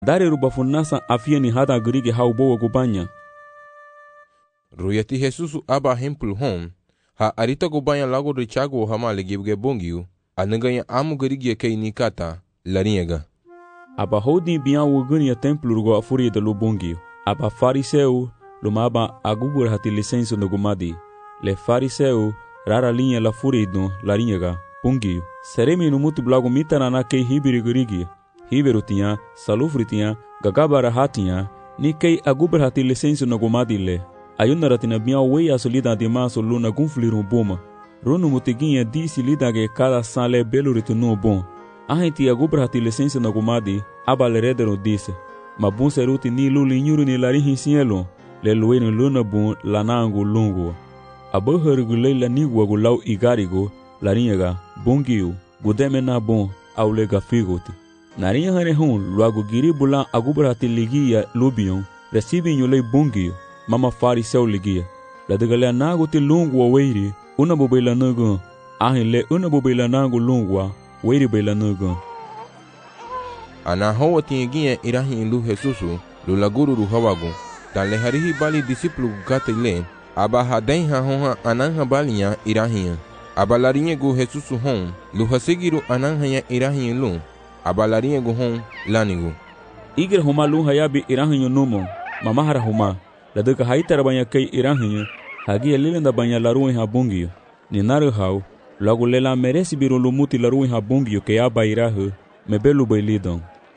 Dare rubafunasa afia ni hada gerige haubowa gubanya. Ruyati Jesusu aba hempul hom, ha arita gubanya lago richago hama legibge bongiu, anaganya amu gerige kei nikata, lariega. Aba hodi biya wuguni ya templo rugo afuri de lo bongiu. Aba fariseu, lumaba agubur hati licenso no gumadi. Le fariseu, rara linha la furi do lariega, bongiu. Seremi no mutu blago mitana na kei hibiri gerige. Hiberu tinha, salufri tinha, gagabara hatinha, ni kei agubur hati licenso no gumadi le. Ayunara tina biya wei asolida de maso luna gunfliru boma. Runu mutiguinha disse lida que cada sale belo retorno bom. A gente agubra hati licença na gumadi, abalerederon disse. Ma bom seruti ni lulinhuru ni larihin cielo, le lueno luna bom lanango longo. Abahergulei la nigua gulau igarigo, larinhaga, bongiu, gudeme na bom, aulega figoti. Narinha harehun, luago giribula agubra hati ligia lubion, recibem lei bongiu, mama fariseu ligia. La degalea nago te longo aweiri, una bobela nagan, ahin una bobela nago longwa, weiri bela nagan. Ana hawa tinha irahi lu Jesusu, lu laguru ru hawagu, dan le harihi bali disiplu gata ile, aba haden ha honha ananha balinha irahi. Aba larinha gu Jesusu hon, lu hasigiru ananha irahi lu, aba larinha gu hon lanigu. Igir homa lu hayabi irahi numo, mamahara homa, la deka haitara banya kei irahi, hagi elilenda banya laruin habungio. Ni naru hau, logo lela merece biro lumuti laruin habungio que aba irahu, me belo bailidon.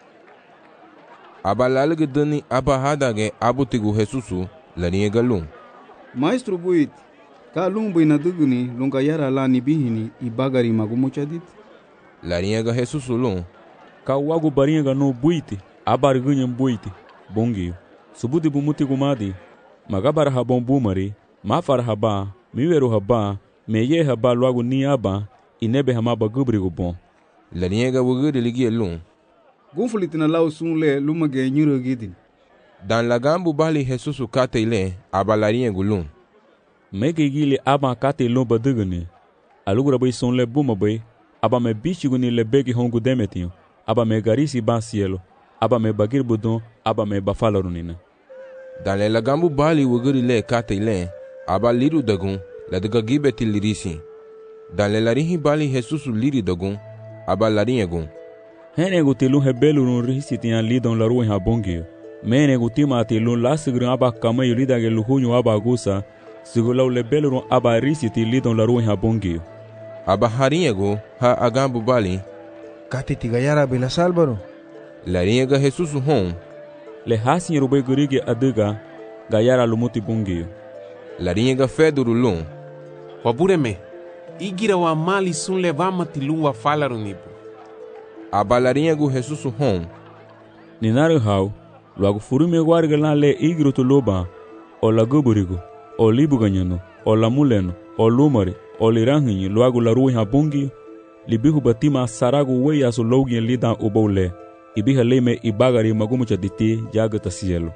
Aba lalge dani aba hadage abutigu Jesusu, larinha galum. Maestro buit, ka lumbu na duguni lunga yara la ni bihini i bagari magumuchadit. Larinha ga Jesusu lum. Ka wago barinha ga no buite, abar ganham buite, bongio. Subudi bumuti gumadi, magabar habon bumari, mafar haba, miweru haba, meye haba logo ni aba, inebe hamaba gubrigo bom. Larinha ga wuguri ligia lum. Gunfulitina lau sunle lumage nyuro gidin. Dan lagambu bali Jesusu kate ile, aba larinha gulum. Mege gili aba kate lomba duguni. Alugura bai sonle buma bai, aba me bichiguni le begi hongu demetinho, aba me garisi ba cielo, aba me bagir budon, aba me bafalarunina. Dan le lagambu bali wuguri le kate ile, aba liru dagun, la daga gibeti lirisi. Dan le larihi bali Jesusu liri dagun, aba larinha gun. Henego telun hebelu no risi tinha lidon la ruin habongio. Menego tima telun la sigran aba kamayo lida ge luhunyo aba gusa, sigulau lebelu no aba risi ti lidon la ruin habongio. Aba harinha gu ha agambu bali. Kate tigayara bela salbaro. Larinha ga Jesusu hon. Le hasin rube gurige adiga, gayara lumuti bongio. Larinha ga feduru lum. Wabureme, igira wa mali sun levama tilu wa falaru nipo. Aba larinha gu Jesusu hon. Ninaru hau, logo furume guarga la le igro to loba, o la guburigo, o libu ganyano, o la muleno, o lumare, o liranhinho, logo la ruin habongi, libihu batima sarago wei aso login lidan ubole, ibiha leme ibagari magumucha diti jagata cielo.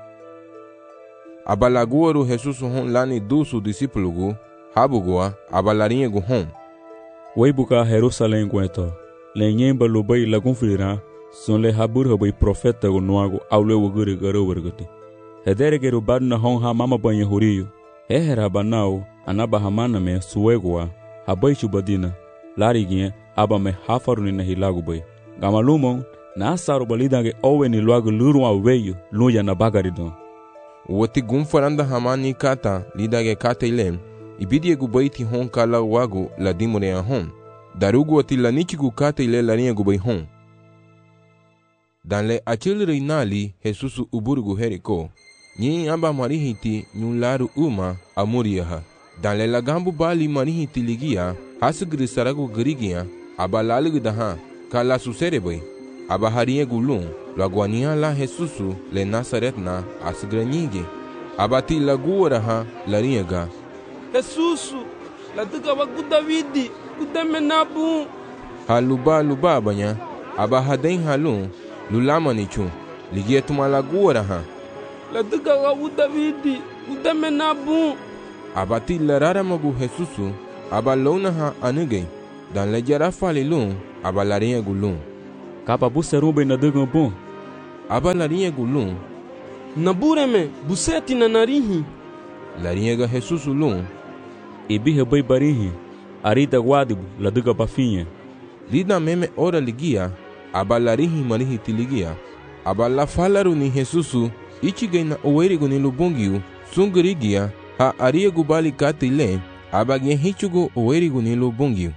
Aba laguaru Jesusu hon lani dusu discípulo gu, habugua, aba larinha gu hon. Wei buka Jerusalém gueto, le nyemba lobai la confirira, son le habur habai profeta go noago aule wuguri garo wergati. Hedere geru badna hon ha mama banya huriyo. Hehera banao anaba hamana me suegwa habai chubadina. Larigien aba me hafaruni na hilagu bai. Gamalumon na asaru balidange owe ni luago luru aweyo luya na bagaridon. Wati gumfaranda hamani kata lidage kata ilem. Ibidie gu baiti hon kala wago la dimore a hon. Darugu wati la nichigu kata ile larinha gu bai hon. Dan le achil reinali Jesusu uburgu heriko. Nyi amba marihiti nyularu uma amuriyaha. Dan le lagambu bali marihiti ligia hasugri saragu girigia aba lalugu daha kala susere bai. Aba harinha gulum laguania la Jesusu le Nazaret na asgranyige. Aba ti laguaraha larinha ga. Jesusu, la tuka waku Davidi, kuteme nabu. Haluba banya, aba haden halum, lulama nichu, ligia tumalaguaraha. La tuka waku Davidi, kuteme nabu. Aba ti larara magu Jesusu, aba lonaha anuge, dan le jara falilum, aba larinha gulum. Kapa buserumbe na dugan bom. aba larinhego lum. Nabureme, buseti na narihi. Larinhega Jesus lum. Ibihe bai barihi, arita guadibu, la duga bafinha. Lida meme ora ligia, aba larihi marihi tiligia. Aba la falaru ni Jesusu, ichigay na uwerigo ni lubungiu, sungurigia, ha ariego bali katile, aba hichugo uwerigo ni lubungiu.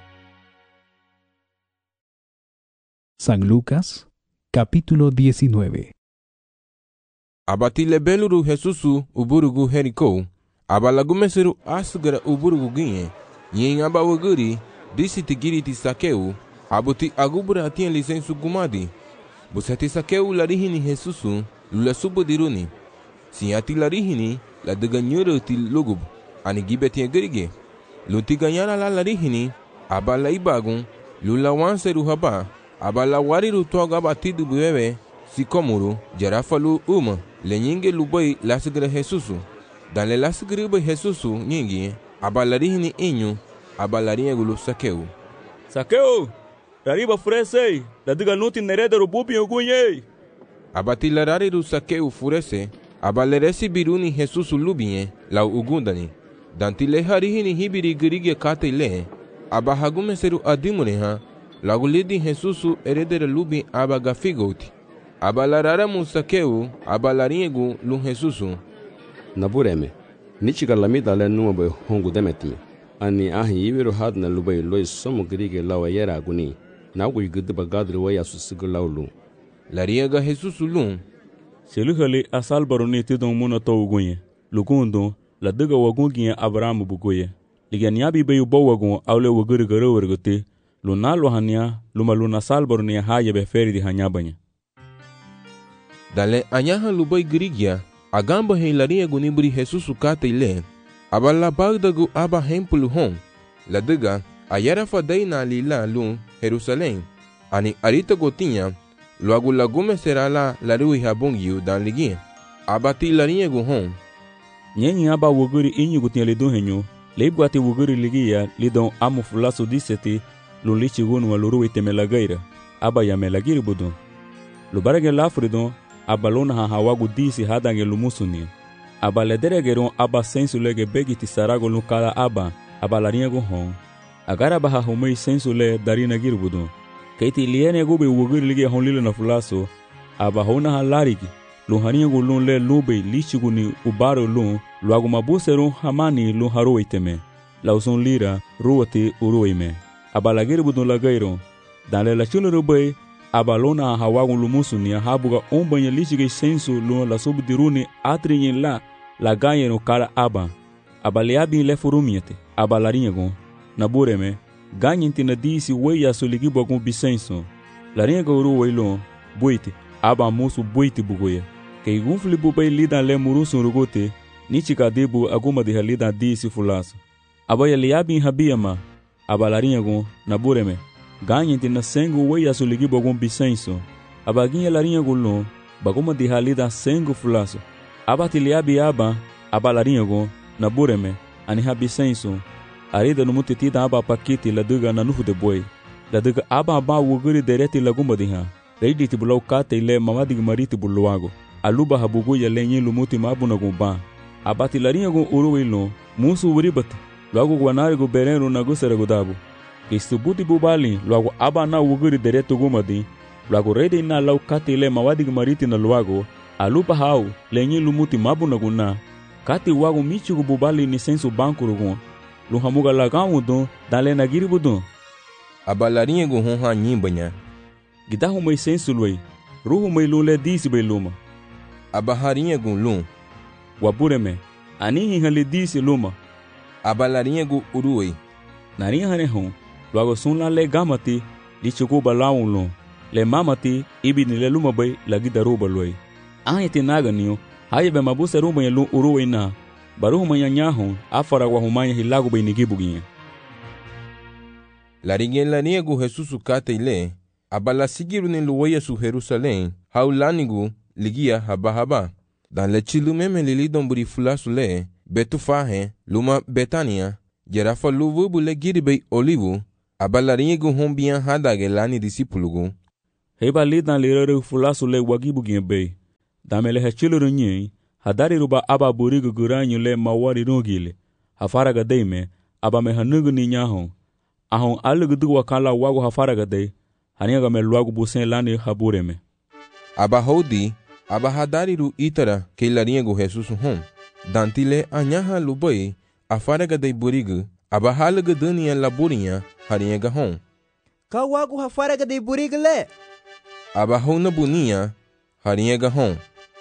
San Lucas, capítulo 19. Abatile beluru Jesusu uburugu Jericó, abalagumeseru asugara uburugu ginye, yin abawaguri, disi tigiri ti Sakeu, abuti agubura atien lisensu gumadi. Busati Sakeu larihini Jesusu, lula subudiruni. Siati larihini, la deganyuru ti lugub, anigibeti gerige. Luti ganyara la larihini, abala ibagun, lula wanseru haba, abala wariru toga batidu buewe, sikomuru, jarafalu lenyinge lubai lasgre Jesusu. Dan le lasgre bai Jesusu nyingi, abalarihini inyu, abalariegulu Sakeu. Sakeu, rariba furese, la diga nuti nerede rubupi ogunye. Abati larariru Sakeu furese, abaleresi biruni Jesusu lubinye, la ugundani. Danti le harihini hibiri gerige kate le, abahagumeseru adimureha, lagulidi Jesusu eredere lubi abagafigoti. Abalararamu Sakeu, abalariegu lu Jesusu. Nabureme, nichika lamida le numabe hongu demetime. Ani ahi ibiru hadna lubai lois somo gerige lawa yera aguni. Nagu yigdiba gadri waya susigu laulu. Lariega Jesusu lu. Seluhali asal baroni tidon muna to ugunye. Lugundo, la diga wagungiye Abrahamu bugoye. Liganiabi bayu bawagun awle waguri garawargote. Lunalo hanya, lumaluna sal baroni haye beferi di hanyabanya. Dale anyaha lubai girigia, agamba heilariegu niburi Jesusu kate ile. Abala bagdagu aba hempulu hon. La diga, ayara fadai na lila lu Jerusalém. Ani arita gotinha, logo lagume será la larui habungiu dan ligi. Abati lariegu hon. Nyenyi aba wuguri inyu gutinha lidon henyo, leibguati wuguri ligia lidon amu fulaso diseti, lulichi gunu walurui temelagaira. Aba ya melagiri budon. Lubarage lafridon, abalona hawagu disi hadange lumusuni. Abalederegeron aba sensulege begiti sarago lukala abalariego hon. Agara baha homei sensule darina girbudun. Keiti liene gube wuguri lige honlile na fulaso. Aba hona halarigi. Luhaniego lun le lube lichiguni ubaro lun. Luagu mabuserun hamani lun haro iteme. Lauson lira ruwati uruime. Abalagiribudun lagairon. Dan le lachunu rubei. Abalona hawagun lumusuni habuga ombanya lichige sensu lun la subdiruni atrinyin la ganyeno kala aba. Abaliabi le furumiete. Abalariego. Nabureme, ganhinti na disi weya soligi bogun bisenso. Laringa uru weilon, buite, aba musu buite bugoya. Kei gunfli bubay lida le murusun rugote, nichika debu aguma de halida disi fulaso. Abaya liabi habiyama, aba laringa nabureme, ganhinti na sengu weya soligi bogun bisenso. Abaginha laringa gulon, baguma de halida sengu fulaso. Abati liabi aba laringa nabureme, ani habisenso. Arida no mutitida aba pakiti la duga na nuhu de boi. La duga aba wuguri dereti la gumba diha. Reidi tibulau kate ile mamadig mariti buluago. Aluba habugu ya lenye lumuti mabu na gumba. Abati laringa gu uruwe ilo. Musu uribati. Luago guanari gu berenu na gusere gudabu. Kistubuti bubali. Luago aba na wuguri dereti gumba di. Luago reidi na lau kate ile mamadig mariti na luago. Aluba hau lenye lumuti mabu na guna. Kati wago michi gu bubali ni sensu banku rugun. Luhamuga lagamu don, dale na giribudon. Abalariego hon ha nyimbanya. Gidahu mai sensulwei, ruhu mai lule disi bai luma. Abahariego lum. Wabureme, anihi hali disi luma. Abalariego uruwei. Nari hane hon, luago sunla le gamati, lichuku balawun lum. Le mamati, ibi ni le luma bai lagi daruba lwei. Ahiti naga niyo, haye be mabuse rumba ya lum uruwei na. Baruhu manyanyahon, afara wahumanya hilagu bai nigibuginye. Lariego Jesusu kate ile, abala sigiru ni luweya su Jerusalém, haulanigu ligia haba. Dan le chilu meme lilidon buri fulasu le, betufahe, luma Betania, jerafa luvubu le giribei olivu, abalariego hon bian hadage lani disipulugu. Heba lidan lirere fulasu le wagibu gienbe. Damele hachiluru nye, hadari ruba aba burigu guranyu le mawari rogile. Hafaraga deime, aba me hanugu ni nyahon. Ahon alugu duwa kala wagu hafaraga de, haniaga me luagu busen lani habureme. Aba hodi, aba hadari ru itara ke laringu Jesus hon. Dantile anyaha lubai, afaraga de burigu, aba halugu dunia laburinha, haniaga hon. Ka wagu hafaraga de burigu le. Aba hona bunia, haniaga hon.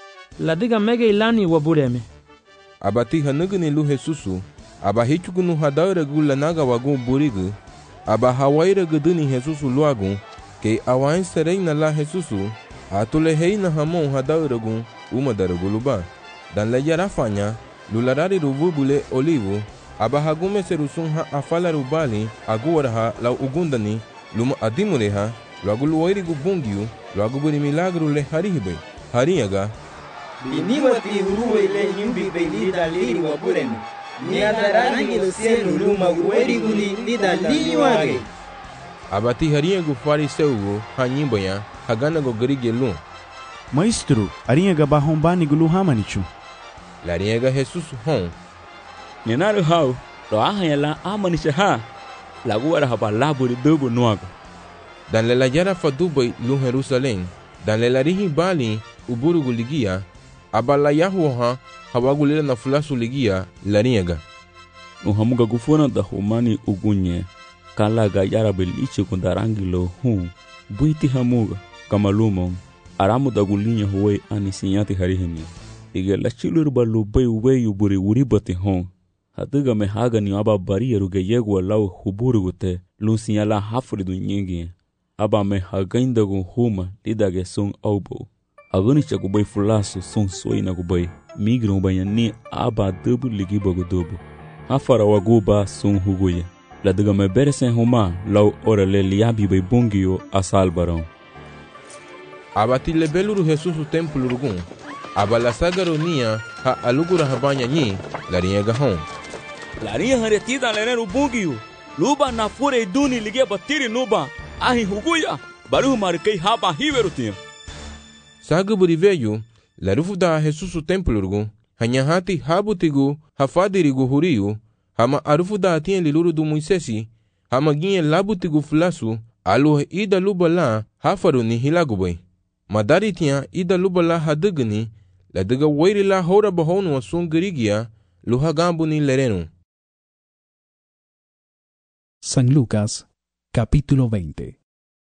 Ladiga mege ilani wabureme. Aba ti hanugu ni lu Jesusu, aba hichugu nu hadara gu lanaga wagu burigu, aba hawaira guduni Jesusu luagu, ke awain serena la Jesusu, atule heina hamon hadara gu umadara guluba. Dan le yarafanya, lularari rububule olivu, aba hagume serusun ha afala rubali, aguwaraha la ugundani, luma adimureha, luagu luwairi gu bungiu, luagu buri milagru le harihibe, hariaga, Biniwati uruwe le nyumbi be lida liri wabureme. Ni adarani ilosenu luma uweri guli lida liri wage. Abati hariagu fariseu hanyimboya, hagana go garige lu. Maestro, arinhaga bahombani gulu hamanichu. Larinhaga Jesus hon. Nenaru hau, lo ahayala amanisha ha. Laguara haba laburi dubu nuago. Dan le la yara fadubai lu Jerusalem, dan le larihi bali uburugu ligia, abala yahuha hawagulila na fulasu ligia larinhaga. Uhamuga gufuna da humani ugunye, kalaga yara beliche kundarangilo buiti hamuga, kamalumon, aramu da gulinha huwe anisinyati harihemi. Iga la chilur balu bay weyu buri uribati hon. Hatuga me haga ni aba bari ruge yegwa lau huburugute, lusinyala hafridu nyingi. Aba me hagainda gun huma lidage sung aubo. Aguni chakubay fulasu sung soina kubay. Migron bayani aba dubu ligiba gudubu. Hafara waguba sung huguye. La diga me beresen huma lau ora le liabi bay bungio asal barão. Abati le beluru Jesusu templo rugun. Aba la sagaronia ha alugura habanya nyi larinhaga hon. Larinha retida leneru bungio. Luba na fure duni ligia batiri nuba. Ahi huguya. Baru markei haba hiverutinha. Sagaburi veio, larufu da Jesusu templo rugun. Hanyahati habutigu hafadirigu huriu. Hama arufu da atien liluru du Moisesi. Hama ginye labutigu fulasu. Aluhe ida luba la hafaru ni hilagubay. Madari tinha ida luba la hadugani. La diga wairi la hora bahonu wa sungirigia. Luha gambu ni lerenu. San Lucas, capítulo 20.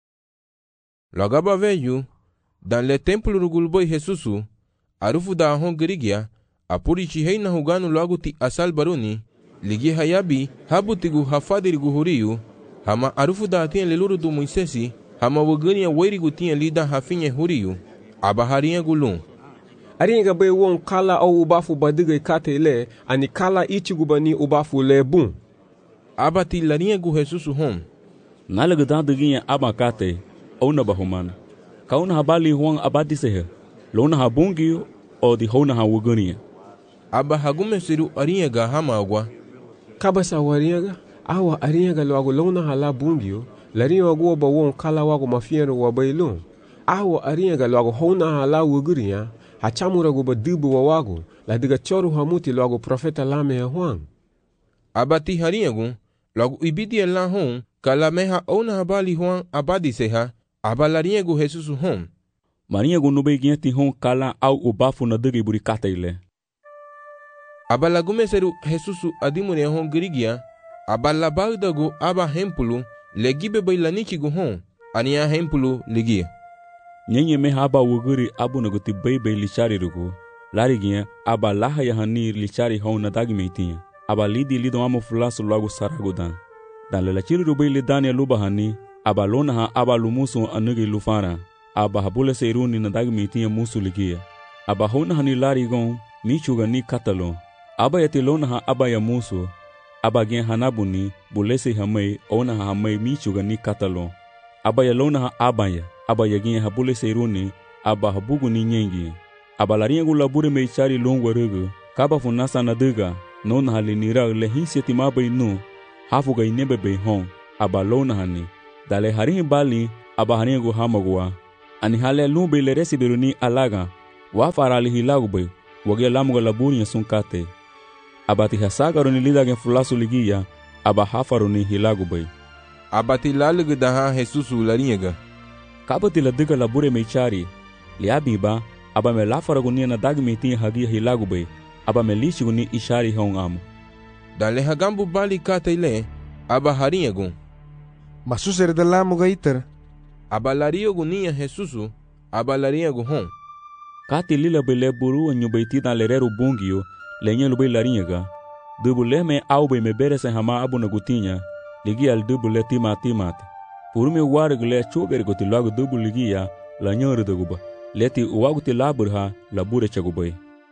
Lagaba veio, dan le templo rugulboy Jesusu, arufu da ahon girigia, apuri chihei na huganu lagu ti asal baruni, ligi hayabi, habutigu hafadirigu huriu, hama arufu da atien leluru du Moisesi, hama wagania wairigu tien lida hafinye huriu, abaharinha gulun. Aringa bay won kala au ubafu badiga kate le, ani kala ichigu bani ubafu le bun. Abati larinha gu Jesusu hon. Nalaga daduginha abakate, ou na bahumana. Kauna habali huang abadi sehe, lona habungi o di hona hawugania. Aba hagume siru arinhaga hama agwa. Kabasa warinhaga, awa arinhaga loago lona hala bungio, larinha wago ba won kala wago mafiero wa bailon. Awa arinhaga loago hona hala wuguria, hachamura go ba dubu wa wago, la diga choru hamuti loago profeta lame huang. Abati harinhagu, logo ibidi la hon, kala meha ona habali huang abadi seha, abalarinhagu Jesusu hon. Marinhagu nube ginti hon kala au ubafu na dugi buri kataile. Abalagume seru Jesusu adimune hon girigia, abalabagdagu aba hempulu, legibe bailanichigu hon, ania hempulu ligia. Nyenye meha aba wuguri abu naguti bebe lichari rugu, larigia aba laha yahani lichari hon na dagi meitinha. Aba lidi lido amo fulasu lagu saragudan. Dan lelachiri rubai lidania lubahani, aba lona ha aba lumusu anugi lufara, aba habule seiruni na dagi meitinha musu ligia. Aba hona hani larigon, michuga ni katalon. Aba yati lona ha aba ya musu, aba gen hanabuni, bulese hamay, ona ha hamay michuga ni katalon. Aba ya lona ha aba ya gen habule seiruni, aba habugu ni nyengi. Aba laringu labure meichari longwa rugu, kaba funasa na duga, non hali nira le hinsi timabay nu, hafuga inebe bay hon, aba lona hani, dale harin bali, aba haringu hamagwa, ani hale lumbe le resibiru ni alaga wa farali hilagu bay wage lamuga labuni sun kate abati hasagaru ni lidage fulasu ligiya aba hafaru ni hilagu bay abati lalugu daha Jesusu lariega kabati la diga labure meichari liabiba aba me lafaragu ni na dagmi tin hagia hilagu bay aba me lishigu ni ishari hong amu dale hagambu bali kate ile aba hariegu Masusere de lamuga iter aba lariegu ni Jesusu aba lariegu hong kati lila bele buru anyu baiti na lereru bungio lenye lubay lariega dubule me au bay me berese hama abu na gutinya ligi al dubule timati purume wargle choger goti lagu dubu ligia la nyoru duguba leti uwaguti laburha labure chagubay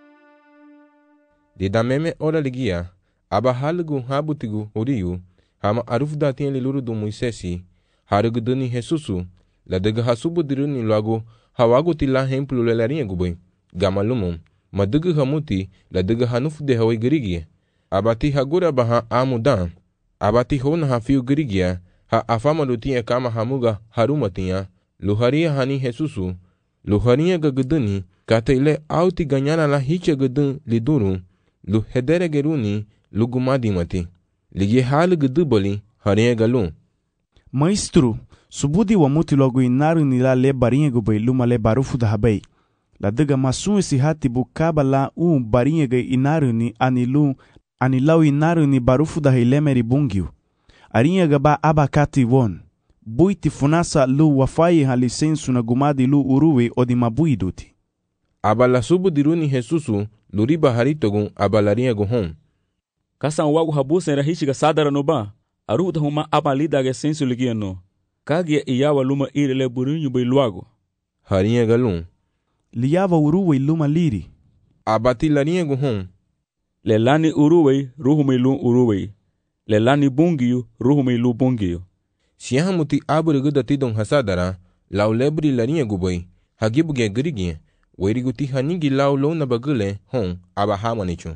de dameme ora ligia aba halgu habutigu uriyu hama arufda tien liluru du Moisesi harugu duni Jesusu la daga hasubu diruni lagu hawaguti la hemplu le lariegu bay gamalumum madugu hamuti la daga hanufu de hawai girigie abati hagura baha amudan abati hona hafiu girigia ha afama lutia kama hamuga harumatia luharia hani Jesusu luharia gaguduni kataile auti ganyana la hiche gudun liduru lu hedere geruni lugumadi mati ligi hal guduboli haria galu Maestro, subudi wa muti logo inaru ni la le barinha bay luma le barufu da habay la daga masun esi hati bukaba la barinha ga inaru ni anilau inaru ni barufu da hilemeri bungiu arinha ga ba abakati won buiti funasa lu wafai ha lisensu na gumadi lu uruwe odi mabuiduti abala subu diruni Jesusu luriba haritogun abalarinha gohon kasan wagu habusen rahishi ga sadara no ba aruda huma abalida ga sensu ligiano kagia iyawa luma irele burinyu bay luago harinha galun liyawa uruwe luma liri abati larinha gohon lelani uruwe ruhumay lu uruwe lelani bungiyu ruhumay lu bungiyu siyahamuti aburigu datidon hasadara lau lebri larinha gubay hagibuge girigie weriguti hanigi lau lona bagule hon aba hamanichu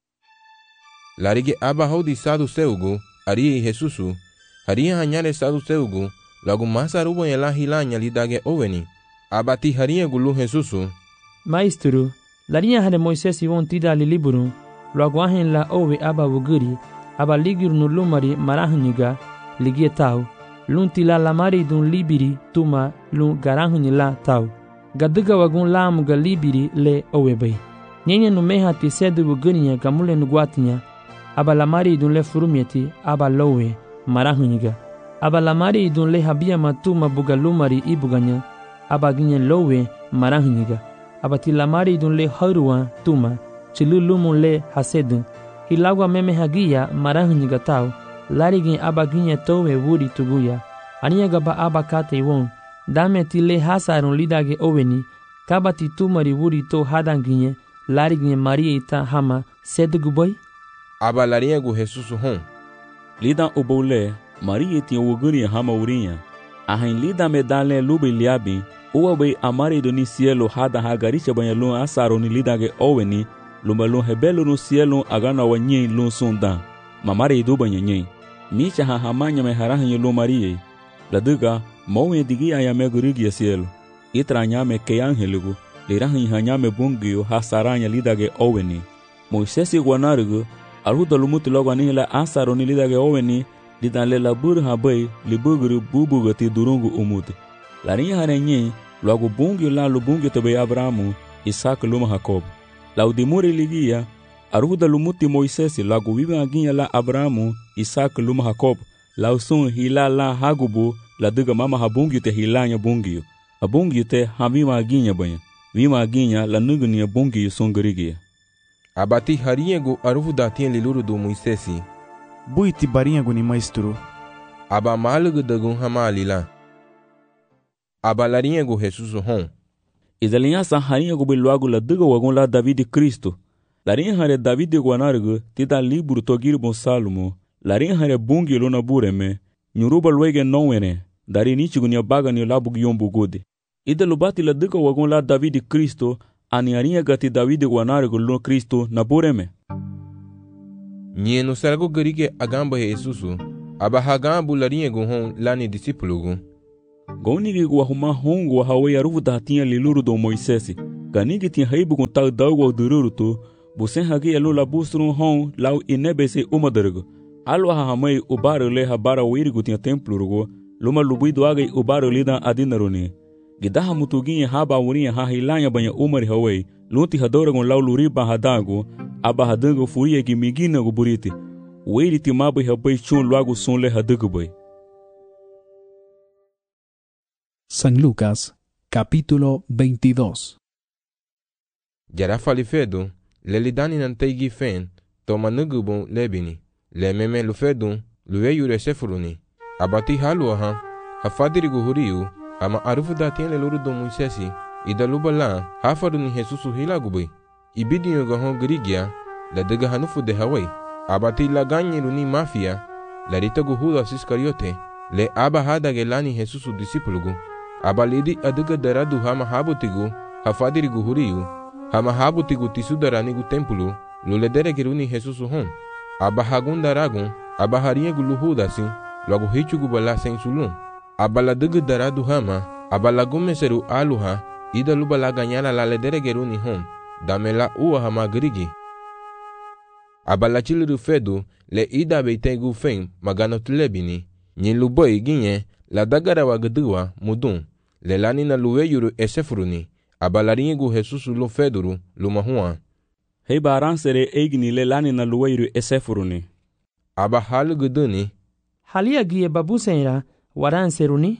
larige aba hodi sadu seugu arie Jesusu haria hanyare sadu seugu lagu masa rubo ya la hilanya lidage oveni abati haria gulu Jesusu Maestro larinha hane Moisesi won tida li liburu lagu ahen la owe aba wuguri aba ligir no lumari marahniga ligie tau lunti la lamari dun libiri tuma lu garahni la tau gaduga wagun lamu ga libiri le owe bay nyenye no meha ti sedu wuguniya gamule no gwatinya aba lamari dun le furumieti aba lowe marahniga aba lamari dun le habia matuma buga lumari ibuganya aba ginye lowe marahniga aba ti lamari dun le haruwa tuma chilulumu le hasedu hilagwa meme hagia marahniga tau larigin aba ginye towe wuri tuguya aniyaga ba aba kate won dame ti le hasarun lidage oweni kabati tumari wuri to hadanginye larigin maria ita hama sedugu boy aba larinha gu Jesusu hon lidan ubole maria ti wuguri hama urinha ahin lida medale lube liabi uwa bay amare do ni cielo hada hagaricha banyalun asaro ni lidage oweni lumbalun hebelu no cielo agana wanye lun sunda mamare do banyenye micha ha hamanya me harahin lu marie laduga mowe digi ayame gurigi cielo itranya me ke angelugo lirahin hanyame bungio hasaranya lidage oweni Moisesi guanarugo aruda lumuti logo anihila asaro ni lidage oweni lidale labur habay libuguru bubugati durungu umuti larinha harenye logo bungio la lubungio tobe Abrahamu Isaac luma Jacob laudimuri ligia aruda lumuti Moisesi lagu vive aginha la Abrahamu Isaac luma Jacob lausun hila la hagubu la duga mama habungio te hilanya bungio abungio te hamima aginha banha vima aginha la nugnia bungio songorigia abati harinha gu aruda tien liluru du Moisesi buiti barinha gu ni maestro aba malugu dagun hamalila aba larinha gu Jesusu hon idalinha sa harinha gu biluagu la duga wagun la David Cristo larinha hare David guanargu tida liburu togir bon Salomo larinha hare bungi lona bureme nyuruba lwege nowene dari nichigu ni baga ni labu yombu gode ida lubati la duga wagun la David Cristo ani harinha gati David guanargu lo Cristo na bureme nyenu sargo garige agamba Jesusu aba hagambu larinha gu hon lani disipulugu Gonigi gua huma hongo wa hawe arufu da tinha liluru do Moisesi. Ganigi tinha haibu con tal dago wa dururu tu, busen hagi elu la busrun hon lau inebese umadergo. Alwa hamai ubaro le habara wirigu tinha templo rugo, luma lubido agai ubaro lidan adinaruni. Gidaha mutuginha haba urinha ha hilanya banha umari hawai, lunti hadoragon lau luriba hadago, aba hadango furia gi migina go buriti. Wiri timabai habai chun luago son le hadago bai. San Lucas, capítulo 22. Jara falifedu, lelidani nantegi fen, toma nugubun lebini, le meme lufedu, luwe yure sefuruni, abati halua hafadirigu huriu, ama arufu datien le luru do Moisesi, idaluba la, hafaduni Jesusu hilagubai, ibidi yoga hon grigia, la dega hanufu de Hawaii, abati la ganyiruni mafia, la ritagu Judas Iscariote, le aba hada gelani Jesusu disipulugu, abalidi aduga daradu hama habutigu, hafadirigu huriu, hama habutigu tisudaranigu tempulu, luledere geruni Jesusu hon, aba hagun daragun, aba hariegu luhudasi, luagu hichugu bala sensulun, abala dugu daradu hama, abala gumeseru aluha, ida lubala ganyala la ledere geruni hon, damela uwa hama grigi. Abala chiliru fedu, le ida beitegu fen, maganotulebini, nyi luboi ginye, la dagara wa gudua, mudun, le lani na luweyuru esefuruni, abalaringu Jesusu lu feduru, lumahua. Hei baran sere eigni le lani na luweyuru esefuruni. Aba halu guduni, halia gie babusenra, waran seruni?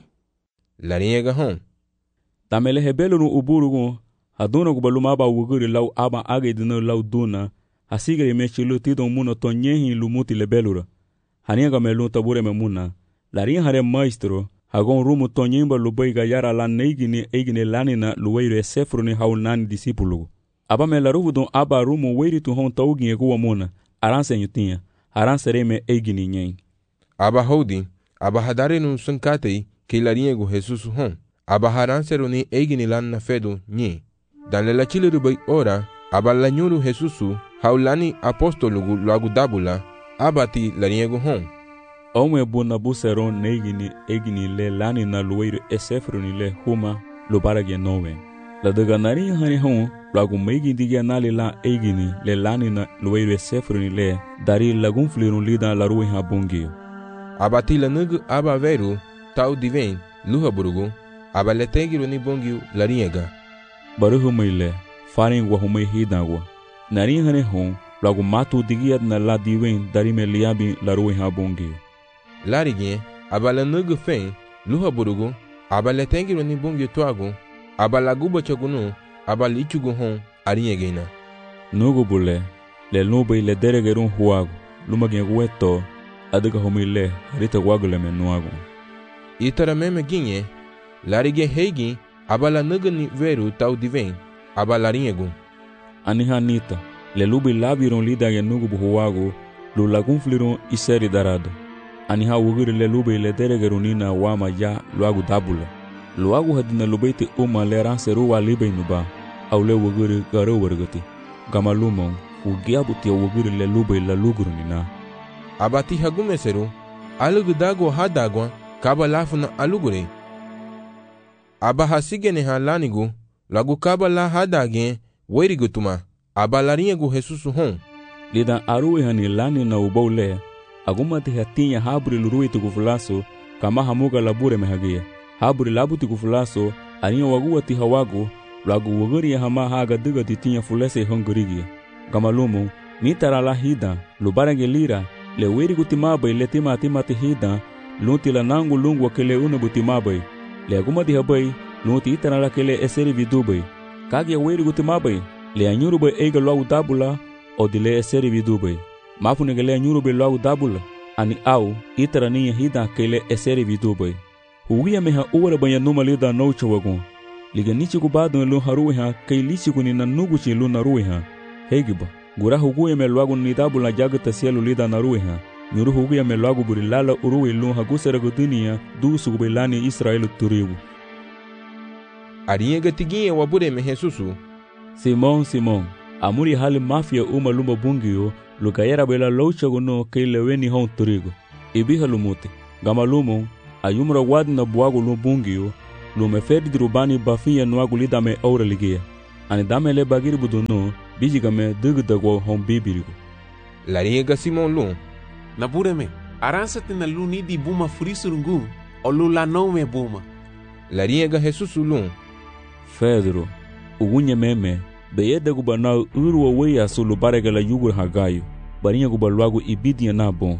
Lariega hon. Tamele hebelunu uburugu, haduna gubalumaba wuguri lau aba agedino lau duna, hasigari mechilu tidon muna tonyehi lumuti lebelura. Haniaga melun tabure memuna, larin hare maestro, hagon rumu tonyimba lubaiga yara la neigini eigini lanina luweiru esefruni haunani disipulugu. Aba me laruvu don aba rumu weiritu hon taugi eguwa muna, aranse nyutinha, aranse reme eigini nyen. Aba hodi, aba hadare nun sunkatei, ke lariegu Jesusu hon, aba haranse runi eigini lanna fedu nye. Dan le la chile rubai ora, aba la nyuru Jesusu, haulani apostolugu luagu dabula, abati lariegu hon. Ome buna buseron neigini egini le lani na luweiru esefruni le huma lubarage nowe. La daga nari hani hon, lagu meigi digia nali la egini le lani na luweiru esefruni le dari lagun flirun lida la ruwe ha bungi. Abati la nugu aba veru, tau diven, luha burugu, aba le tegiru ni bungi la riega. Baruhu meile, farin wa humei hidagwa. Nari hani hon, lagu matu digia na la diven dari me liabi la ruwe ha bungi. Larigien, abala nugu fen, luha burugu, abala tengiru ni bungi tuagu, abala guba chagunu, abala ichugu hon, ariegena. Nugu bule, le nube le deregerun huagu, lumagien gueto, adiga homile, harita wagule menuagu. Itara meme ginye, larigien heigi, abala nugu ni veru tau diven, abala riegu. Anihanita, le lubi labirun lidage nugu buhuagu, lu lagun flirun iseri darado. Aniha wugiri le lube le deregerunina wama ya luagu dabula. Luagu hadina lubeiti le ranseru wa libe nuba, au le wugiri garo wargati. Gama lumon, ugiabuti ya wugiri le lube la lugurunina. Abati hagumeseru, alugu dago hadagwa, kaba lafuna alugure. Aba hasigene halanigu, lagu kaba la hadage, werigutuma, aba lariegu Jesusu hon. Lidan aruwe hani lani na ubaule, agumati hatinya haburi luruwe tukufulaso, kama hamuga labure mehagia. Haburi labu tukufulaso, aniya waguwati hawagu, lagu waguri ya hama haga diga titinya fulese hongurigi. Gama lumu, nitara la hida, lubarange lira, le weri gutimabai le timati hida, lunti la nangu lungu wakele unabutimabai. Le agumati habai, lunti itara la kele eseri vidubai. Kage weri gutimabai, le anyurubai eiga luagu dabula, o dile eseri vidubai. Mafu negele anyurubai luagu dabula, ani au, itara niya hida kele eseri vidubai. Huwia meha uwara banya numa lida noucha wagun. Liga nichi kubadun lu haruwe ha, kei lichi kuni na nuguchi lu naruwe ha. Hegiba, gura huguya me luagu nidabula jagata sielu lida naruwe ha. Nyuru huguya me luagu buri lala uruwe lu hagusera gudunia, dusu gubelani Israelu turibu. Ariega tiginye wabure me Jesusu. Simon, amuri hali mafia lumba bungio, lukayera bela loucha guno kei leweni hon turigo. Ibiha lumuti, gama lumo, ayumra wadna buago lu bungio lu me fedi drubani bafinha nuago lidame aura ligia ani dame le bagiri budono bijigame dugdago hom bibirigo lariega Simon lu Nabureme, aransate na lu nidi buma frisurungu o lu la nome buma. lariega Jesus lu Pedro ugunye meme beyeda gubana urwa weya sulu barega la yugur hagayo barinha gubaluago ibidia na bon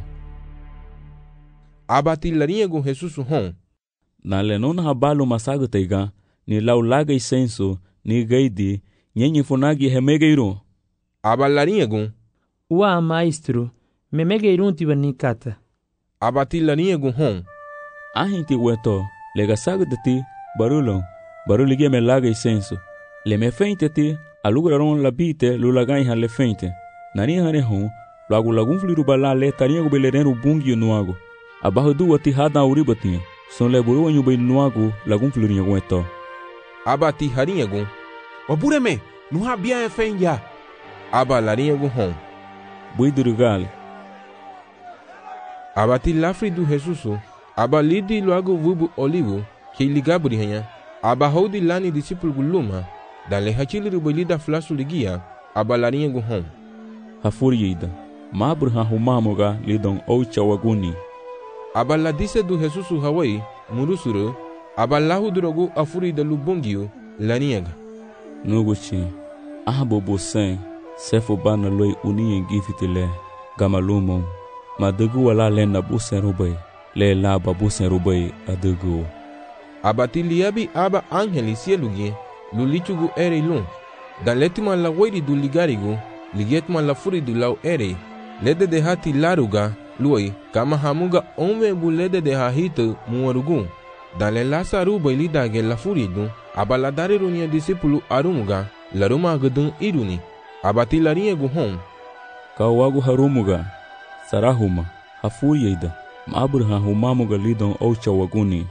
abati lariega Jesus hon na lenona habalo masago teiga ni laulaga isenso ni gaidi nyenye funagi hemegeiro aba lariega Ua maestro, memegeirun tibanikata. abati lariega hon ahinti weto lega sago de ti baruligia me laga isenso le me feinte ti aluguraron la bite lulagai han le feinte nani hane hon lagun fliru bala le tarinha gubeleren bungi nuago abaho du ati hada uribatinha son le buru anyu bei nuago lagun fliru weto abati hariega Wabureme, nuha bia efenja. aba lariega hon buidurugal abati lafri do Jesus aba lidi logo vubu olivo que ligabri hanya aba hodi lani discípulo guluma dale hachili rubolida flasu ligia aba lariega hon hafuriida mabur ha humamoga lidon oucha waguni aba la dise do Jesus Hawaii murusuru aba lahu drogo afurida lubongio lariega nuguchi ahbobo sen sefo bana loi unie gifitile gamalumo madugu wala lena busen rubai le la babusen rubai adugu abati liabi aba angeli sielugie lulichugu ere lun dan letima la wairi du ligarigo ligetma la furi du lau ere lede de hati laruga luoi kama hamuga ome bu lede de hahito muarugu dan le lasa rubai lidage la furi du aba la dare runia disipulu arumuga laruma agudun iruni abati lariega hon kawagu harumuga sarahuma hafuriida mabur ha humamoga lidon oucha waguni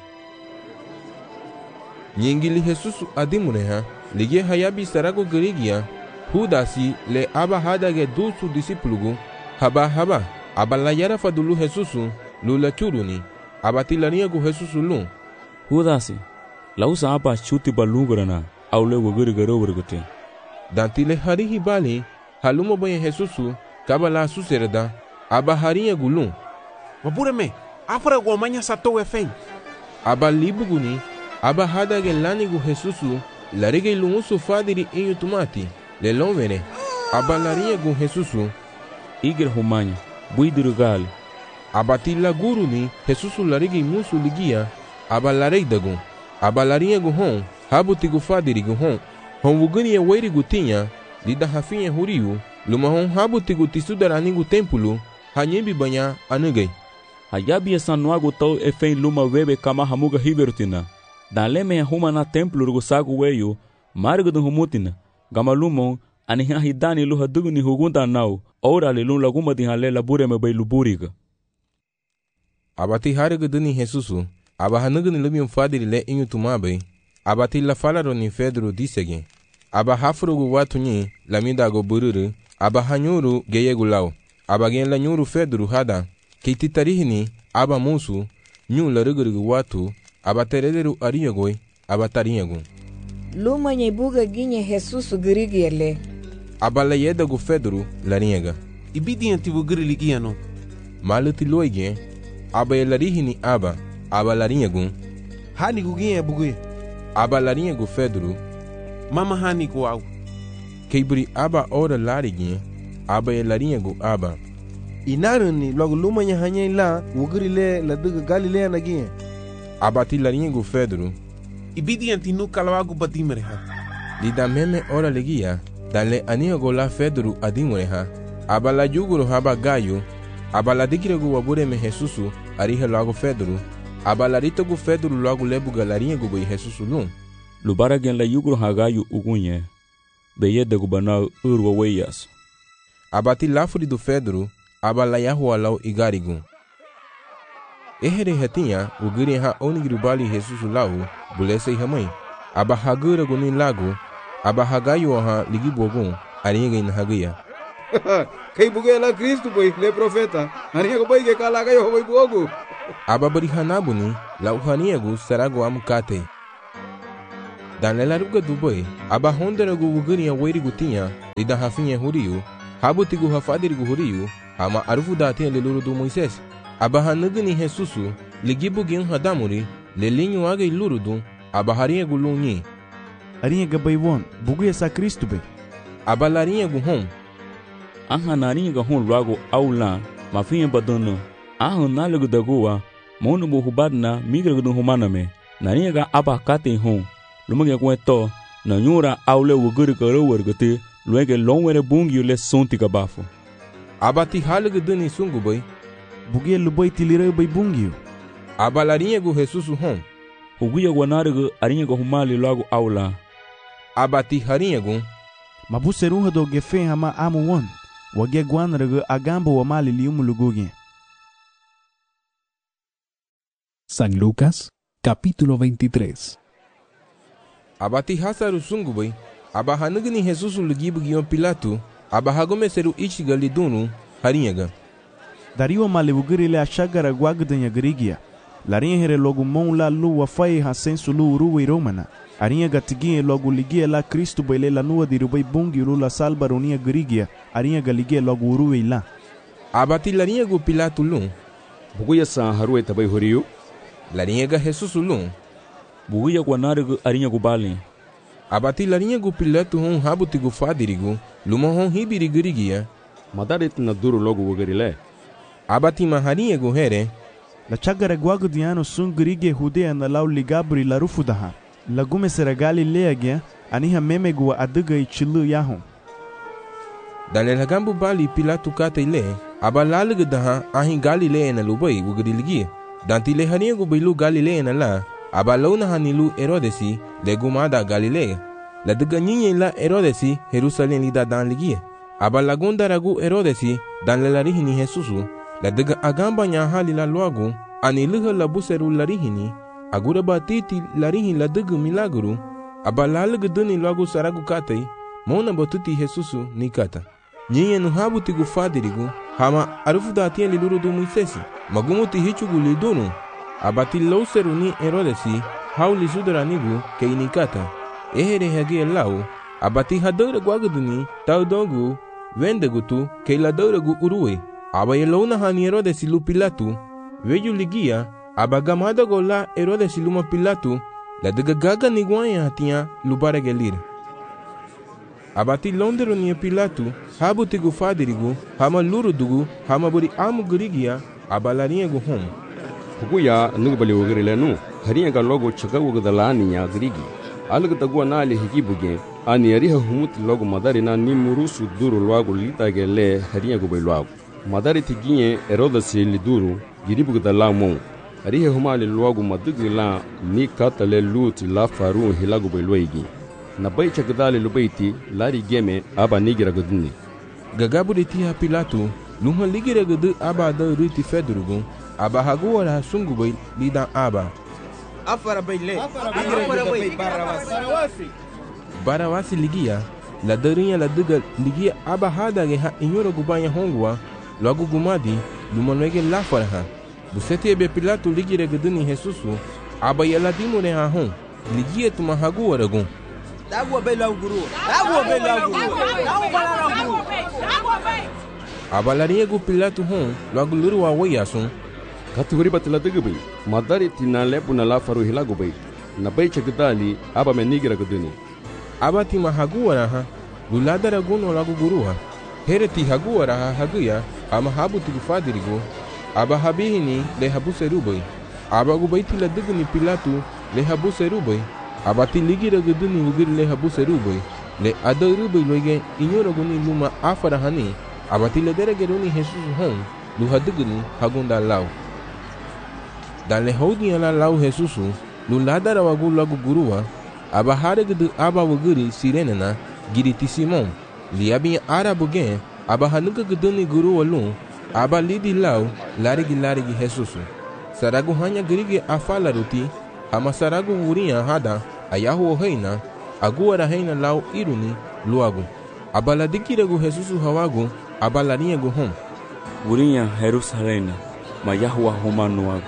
nyingili Jesus adimuneha ligie hayabi sarago gerigia hudasi le aba hadage dusu disipulugu haba aba la yara fadulu Jesus lula churuni abati lariega Jesus lu hudasi lausa aba chuti balungrana aule wogurigaro wurgute dantile harihi bali halumo boye Jesus kabala suserda aba harinya gulun Wabureme, afra gomanya sato efen. aba libuguni aba hadage lanigu Jesus larige lumusu fadiri inyu tumati le lonvene aba lariega Jesus igir humanya buidurugal abati la guruni Jesus larige musu ligia aba lareidagu aba lariega hon habutigu fadiri hon wuguni weiri gutinha lida hafinha huriu luma hon habutigu tisudaranigu tempulu hanyembi banya anugai hayabi sanuago tau efen luma webe kama hamuga hiverutina daleme huma na templo rugo sagu weyo margo do humutina gamalumon ani hidani lu haduguni hugunda nau ora le lu laguma di halela bureme bay luburiga abati hariga duni Jesus aba hanuguni lumium fadiri le inyu tumabe abati la falaro ni Pedro disege aba hafrugu watuni lamida go bururu aba hanyuru geyegulau aba gen la nyuru Pedro hada kititarihini aba musu nyu la rugurugu watu aba terederu ariyagoi aba tariyagu luma nyebuga ginye Jesus girigiele aba la yedagu Pedro lariyaga Ibidi antibu giri ligiano maluti loige aba yelarihini aba lariyagu hani guginye bugui aba lariyagu Pedro mama hani guau keibri aba ora larigi aba yelariyagu aba inaruni logo lumanya hanya la wugurile la duga Galilea nagie abati lariyagu Pedro Ibidi antinu kalawagu badimereha lida meme ora legia dale aniyago la Pedro adimureha aba la juguru haba gayo aba la dikiragu wabureme Jesus ariha logo Pedro aba la ritogu Pedro logo lebuga lariyagu boi Jesus lum lubaragen la yugro hagayu ugunye beyeda gubana urwa weyas abati lafuri do Pedro aba la yahua lau igarigu ehere hatinha ugiri ha onigru bali Jesus lau bulese hamai aba hagura guni lagu aba hagayu ha ligibogun ariga in hagaya kai bugela Cristo boy le profeta ariga boy ke kala gayo boy bogu aba bari hanabuni la uhaniagu saragu amukate. Dan lelaruga dubai, aba honderagu wuguriya wairigu tinya, lida hafinye huriyu, habutigu hafadirigu huriyu, ama arufu datia leluru du Moises. Aba hanuguni Jesusu, ligibu gin hadamuri, lelinyu age ilurudu, aba hariagu lunyi. Ariaga baywon, buguya sa Kristu be. Aba lariagu hom. Aha nariaga hon rago aula, mafinye badono. Aha nalagu daguwa, monu bu hubadna migragu humaname. Nariaga aba kate hon. Lumage kweto, na nyura aule wuguri karo wargate, luege longwere bungi ule sonti kabafo. Abati halagu duni sungu bay. Buguya lubai tilire bay bungi. Aba lariagu Jesusu hom. Huguya wanarigu ariaga humali lagu aula. Abati hariagu. Mabuseruha do gefe hama amu won. Wage guanragu agambo wa mali liumu lugugi. San Lucas, capítulo 23. Abati hasaru sungu bay. Aba hanugni Jesusu lugibu gion Pilato. Aba hagome seru ichiga lidunu hariaga. Dario mali wuguri le ashagara guagdanya grigia. Larinha here logo mon la lu wafai hasensu lu uruwe romana. Arinha gatigie logo ligia la Kristu baile la nua dirubai bungi ulu la salba ronia grigia. Arinha galigie logo uruwe la. Abati larinha gu Pilato lu. Buguya sa haruwe tabai horiyu. Larinha ga Jesusu lu. Buguya guanarigu arinha gu bali. Abati larinha gu Pilato hon habuti gu fadirigu. Luma hon hibiri grigia. Madarit na duru logo wugarile. Abati maharinha gu here. La chagara guagdiano sun grige hudea na lau ligabri la rufudaha. La gume sera Galilea aniha memegu aduga ichilu yahon. Dan la gambu bali Pilato kate ile, aba laluga daha ahin Galilea na lubai wugriligi. Dan tile haniagu bilu Galilea na la, aba launa hanilu Herodesi le gumada Galilea. La duga nyinye la Herodesi Jerusalem lida dan ligi. Aba lagunda ragu Herodesi dan lelarihini Jesusu. La duga agamba nyahali la luagu, aniluha la buseru larihini. Agura batiti larihin la dugu milaguru. Aba laluga duni luagu saragu katei. Mona botuti Jesusu ni kata. Nyinye nuhabuti gu fadirigu. Hama arufu datia liluru du Moisesi. Magumuti hichugu lidunu. Abati lauseru ni Herodesi. Hauli sudaranigu ke inikata. Ehere hage lau. Abati hadore guaguduni. Taudogu. Vendegutu ke la dore gu uruwe. Aba yelauna hani Herodesi lu Pilato. Veju ligia. Aba gamada gola Herodesi luma Pilato. La duga gaga niguanya hatia lubara gelir. Abati londero ni Pilato. Habuti gu fadirigu. Hama luru dugu. Hama buri amu gurigia. Aba larinha gu hom. Huguya nugbali wugarile nu. Harinha ga logo chaka wugadalani ya grigi. Alga tagua nali higibuge. Ani ariha humuti logo madari na ni murusu duru luagu litage le harinha gu bailuagu. Madari tiginye Herodesi liduru. Giribuga da la mon. Arihe humali luagu madugi la ni kata le luti la faru hilagu bailuigi. Na bai chakadali lubaiti lari geme aba nigira guduni. Gagaburi tiha Pilato. Luha ligira gudu aba da riti fedrugu. Aba haguara sungu bai lidan aba. Afara bai le. Afara bai Barawasi. Barawasi ligia. La darinha la duga ligia aba hadage ha inyoro gubanya hongwa. Logo gumadi. Lumanoege la faraha. Buseti ebe Pilato ligira guduni Jesusu. Aba yala dimure ha hon. Ligia tuma haguara gun. Dagwa bai lau guru. Dagwa bai lau guru. Aba larinha gu Pilato hon. Logo luru wa wayasun. Kati huri batila dugubi. Madari tina lepu na la faru hilagu bai. Na bai chakadali aba menigira guduni. Aba tima haguara ha. Luladara guno lagu guruha. Hereti haguara ha haguya. Ama habuti gu fadirigu. Aba habihini le habuse rubai. Aba gubaiti la duguni Pilato le habuse rubai. Aba tiligira guduni wugiri le habuse rubai. Le ada rubai loige inyoro guni luma afara hani. Aba tiledere geruni Jesus hon. Luha duguni hagunda lau. Dan le hodi ala lau Jesusu. Luladara wagu lagu guruwa. Aba haregudu aba wugiri sirenena. Giriti Simon. Liabi arabu gen. Aba hanuka guduni guruwa lun. Aba lidi lau larigi Jesusu. Saragu hanya gerigi afala ruti. Hama saragu wuria hada. Ayahu heina. Aguara heina lau iruni luagu. Aba ladikiragu Jesusu hawagu. Aba larinha gu hom. Wuria Jerusalem. Mayahu humanu wagu.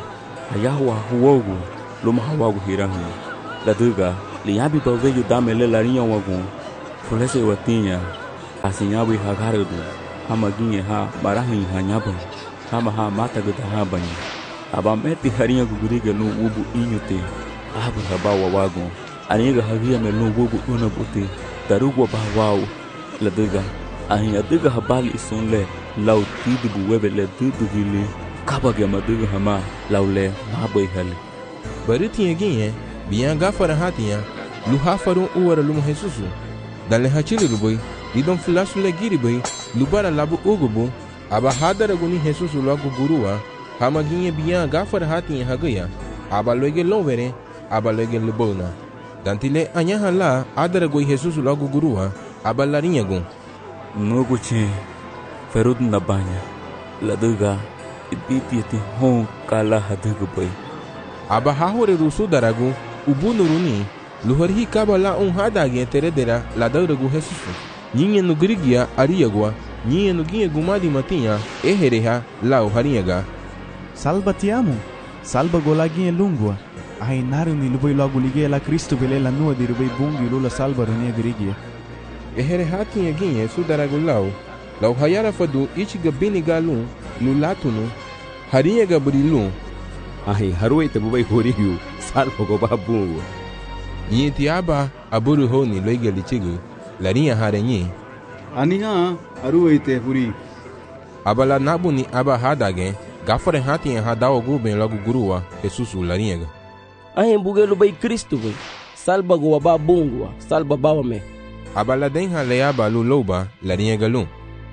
ayawa huogu luma hawagu hirangi la duga liabi baveju damele la rinya wagu fulese watinya asinyabi hagarudu hama ginye ha marahi hanyaba hama ha mata guda ha banyi aba meti harinya gugurige nu wubu inyute abu habawa wagu aniga hagia melu wubu unabuti darugwa bahwau la duga ahinya duga habali isunle lau tidu webe le tidu gili kabage maduga hama laule mabai hali baritinha ginye biyan gafara hatiya lu hafarun uwara lumu Jesusu dalle hachili ruboi lidon fulasu le giriboi lubara labu ugubu aba hadara guni Jesusu lagu guruwa hama ginye biyan gafara hatiya hagaya aba loige lovere aba loige lubona dantile anyaha la adara goi Jesusu lagu guruwa aba larinha gun nuguche ferud nabanya laduga ibiti hon kala haduga boy aba hahore rusu daragu ubunuruni luharhi kabala hadage teredera la daragu Jesusu nyinye no grigia ariagwa nyinye no ginye gumadi matinha ehereha lao hariaga salva ti amo salva golaginye lungua ai naruni lubai logo ligue la Cristo belela nua de rubai bungi lula salva runia grigia ehereha tinha ginye su daragu lao hayara fadu ichiga bini galun lulatunu hariaga brilun ai haroi te bubai horiu salvo go babungu nyiti aba aburu honi loiga lichigu larinha harenyi aniha aruite huri abala nabuni aba hadage gafare hatiya hadawo guben logo guruwa Jesusu larinha ai bugelu bai Cristo bai salva go babungu salva bawame abala denha leaba luloba larinha galun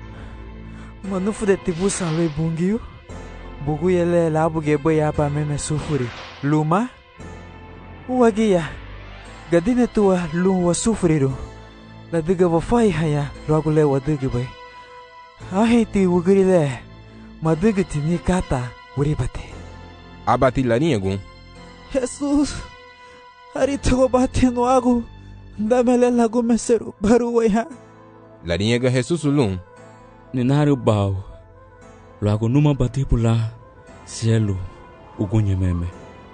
manufu de tibu salve bungiu bugu yele labuge bai aba meme sufuri luma uagia gadine tua lu wa sufriru la diga wa fai haya logo le wa diga bai ahi ti wugri le ma diga tini kata wuri bate abati larinha gun Jesus hari to bate no agu damele lagu meseru baru waya larinha Jesusu lun ninaru bau logo numa bati pula cielo ugunye meme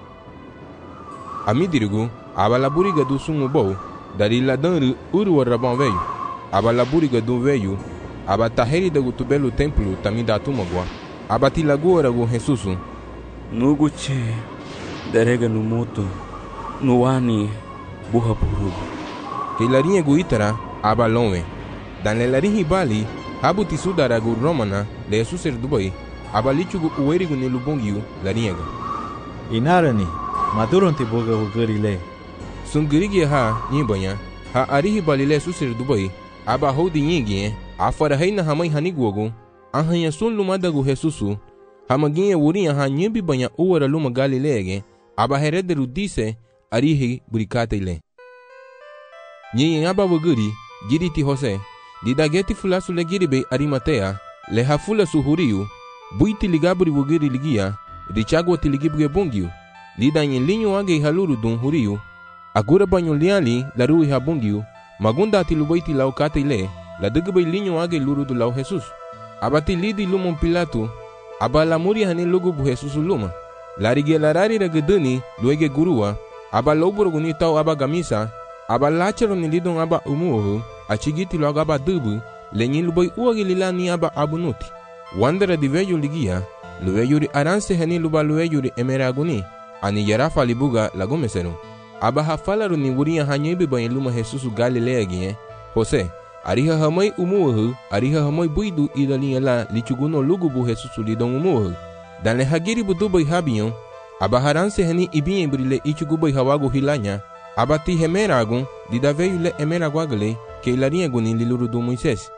amidirigu abala buriga do sungu bou dari ladan uru rabon veio abala buriga do veio abata heri da gutubelo templo tamida tumagwa abati lagora go Jesusu nuguche derega no moto no ani buha burugu hilarinha guitara abalonwe dan lelarinhi bali habuti sudara gu romana de Jesus dubai abalichugu uerigu ne lubongiu larinha inarani maduronti boga ugerile sungirigi ha nyibanya ha arihi balile susir dubai aba hodi nyingie afara heina hamai haniguogo ahanya sun lumadagu Jesusu hamaginye wurinha ha nyibi banya uwara luma galilege aba herederu dise arihi burikatele nyi aba wuguri giriti Jose didageti fulasu le giribe arimatea le hafula suhuriu buiti ligaburi wuguri ligia richagwa tiligibge bungiu lida linyo age haluru dun huriu agura banyo liali larui habungiu magunda tilubaiti lau katile la dugbe linyo age luru du lau Jesus abati lidi lumon Pilato abala muri hani lugu bu Jesus luma larige larari rageduni luege gurua abaloburo guni tau aba gamisa abalachero ni lidon aba umuohu achigiti logo aba dubu lenyin lubai uagi lilani aba abunuti wandera diveyo ligia lueyuri aranse hani luba lueyuri emeraguni ani yarafa libuga lagomesero aba hafalaru ni wuria hanyibi bayin luma Jesusu Galilea gie Jose ariha hamai umuohu ariha hamai buidu idalinya la lichuguno lugubu Jesusu lidon umuohu dan le hagiri budubai habiyon aba haranse hani ibinye brile ichugubai hawagu hilanya abati hemeragun didaveyu le emeraguagale que ilarinha guni liluru do Moisés.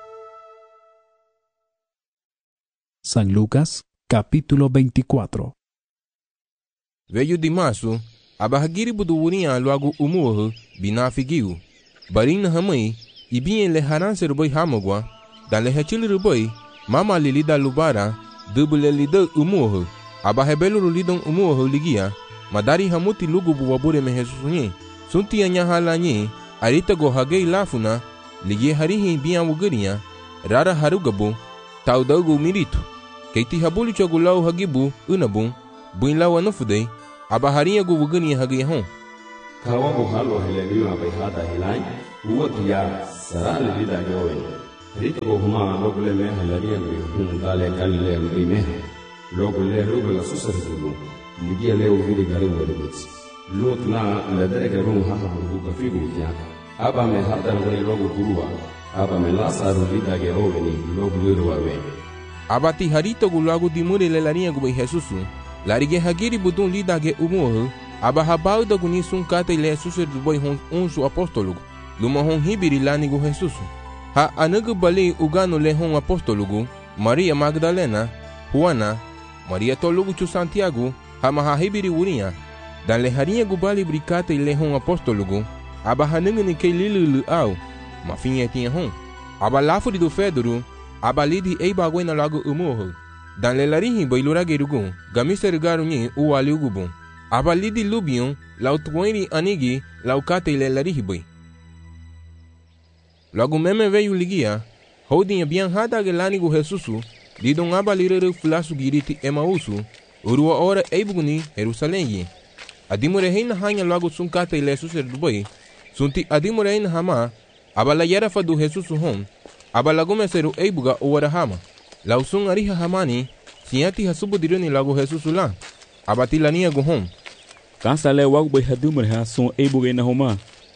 San Lucas, capítulo 24. Veio Dimasu, abahagiri buduwurinha logo umuohu binafigiu. Barina hamai, ibinye le haranse rubai hamogwa, dan le hachili rubai, mama lilida lubara, dubule lida umuohu, abahebelu lidon umuohu ligia, madari hamuti lugu buwabure me Jesusunye, sunti anyahalanye, arita go hagei lafuna, ligie harihi biya wugurinya, rara harugabu, taudagu miritu, keiti habuli chogulau hagibu, unabun, buin la wanu fudei aba harinha gu wugani hagi hon kawa go halo hele lima bai hada helai uwati ya sarale lida jowe rito go huma logule me halaria go dale kalle me logule la susar zulu ligia leo vidi gari wodebits lutna la derega rum ha bu ka figu ya aba me hada ngoni logo kurua aba me lasaru lida ge oveni logule wawe abati harito gu lago dimure le larinha gu bai Jesusu larige hagiri budun lida ge umuho aba habau da guni sun kata ile Jesusu du bai hon unsu apostolo luma hon hibiri lani gu Jesusu ha anagu bali ugano le hon apostolo Maria Magdalena Juana Maria tolugu chu Santiago hama hibiri wurinha dan le harinha gu bali brikata ile hon apostolo aba hanungu ni ke lilu au mafinha tinha hon aba lafuri do Fedro aba lidi ei bagoi na lago umuho dan le larihi bailura gerugu gamiser garuni u ali ugubun aba lidi lubion lautuiri anigi laukate le larihi bai lago meme veio ligia holdinha bian hada gelani gu Jesusu lidon aba lirere fulasu giriti Emausu urua ora eibuguni Jerusalém adimure heina hanya lago sunkate ile suser dubai sunti adimure heina hama aba la yarafa do Jesusu hon aba lago meseru eibuga ora hama lausun ariha hamani siati hasubu diruni lago Jesusu la aba tilania go hon kansa le wago bai hadumure ha sun eibuga na homa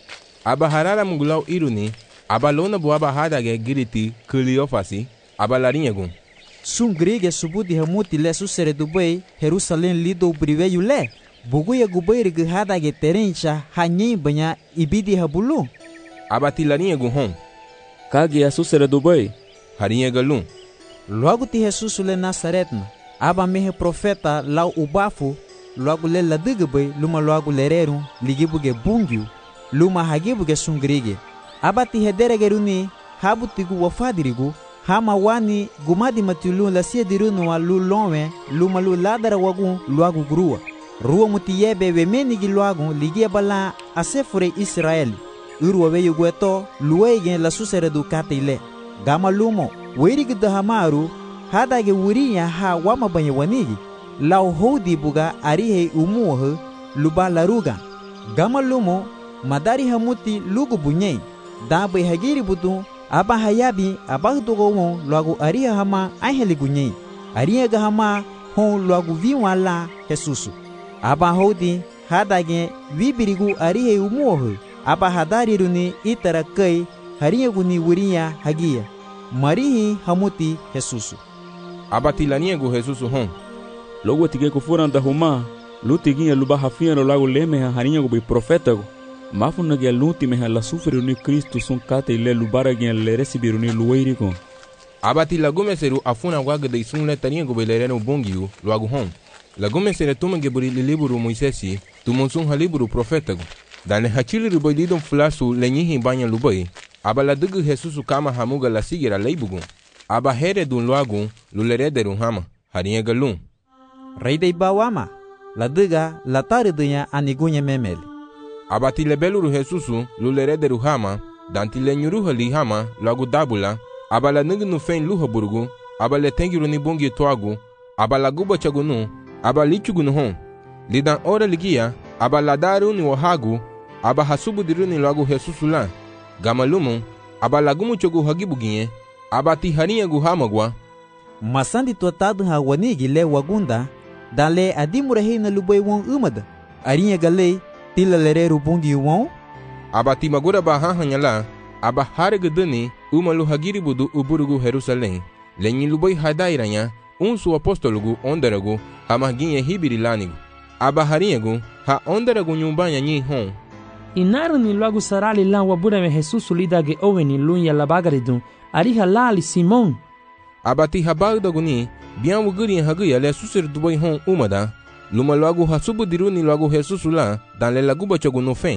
aba harara mugulau iruni aba lona bo aba hada ge giriti kuliofasi aba larinha go sun grige subudi hamuti le susere dubai Jerusalém lido briveyu le buguya gubai rig hada ge terencha hanyi banya ibidi habulu aba tilania go hon kage Jesusere dubai harinha galum logo ti Jesus le Nazaretna aba mehe profeta lau ubafu logo le ladigbai luma logo lereru ligibuge bungiu luma hagibuge sungrige aba ti hederegeruni habutigu wafadirigu hama wani gumadi matulu la siediruno wa lu lonwe luma lu ladara wagu logo grua ruwa mutiyebe we menigi logo ligia bala asefure Israeli urwa we yugueto luwege la susere du katile gama lumo werigi da hamaru hadage wuriya ha wama banye wanigi lau hodi buga arihe umuho luba laruga gama lumo madari hamuti lugu bunyei da bai hagiri budu aba hayabi aba dogo logo ariha hama aheli gunyei ariha ga hama hon logo viwala Jesusu aba hodi hadage wibirigu arihe umuho aba hadari runi itara kai hariya guni wuriya hagiya marihi hamuti Jesusu aba tilania go Jesusu hon logo tige ko furanda homa lutiginha luba hafia no lago leme harinha go bai profeta go mafuna ge luti me la sufre ni Cristo sun kate le lubara ge le recibiru ni lueiri ko abati lagume seru afuna waga de sun le tania go belereno bongiu logo hon lagume sere tuma ge buri liburu Moisesi tumon sun haliburu profeta go dane hachili ruboididon flasu lenyihi banya lubai aba la dugu Jesusu kama hamuga la sigira leibugu aba here dun loagu lulerederu hama harinha galum rei dei bawama la duga la taridunya anigunya memeli abati lebeluru Jesusu lulerederu hama danti lenyuru hali hama loagu dabula aba la nugu no fen luha burgu aba le tengiru ni bongi toagu aba la guba chagunu aba lichugu no hon lidan ora ligia aba la daru ni wahagu aba hasubu diruni loagu Jesusu la gamalumu aba lagumu chogu hagibuginye aba ti harinha gu hamagwa masandi tuatadu ha wanigi le wagunda dale adimure heina lubai won umada arinha gale tila lereru bungi won aba ti magura ba hanyala aba haregdani umalu hagiri budu uburugu Jerusalém lenyi lubai hadairanya unsu apostologu ondaragu hamaginye hibiri lanigu aba harinha gu ha ondaragu nyumbanya nyi hon inaru ni logo sarali la wabura me Jesusu lidage oweni lunya la bagaridun ariha lali Simon abati habagdaguni bian wuguri haguya le susir dubai hon umada luma logo hasubu diruni logo Jesusu la dan le laguba choguno fen